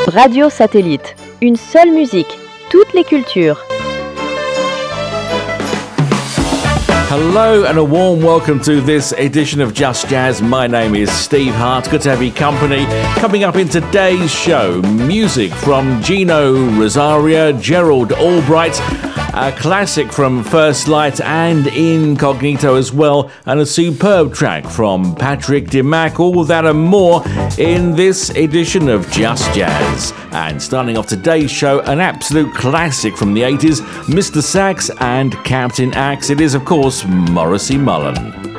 Radio Satellite, une seule musique, toutes les cultures. Hello and a warm welcome to this edition of Just Jazz. My name is Steve Hart. Good to have your company. Coming up in today's show, music from Gino Rosario, Gerald Albright, a classic from First Light and Incognito as well, and a superb track from Patrick DeMac. All that and more in this edition of Just Jazz. And starting off today's show, an absolute classic from the 80s, Mr. Sax and Captain Axe. It is, of course, Morrissey Mullen.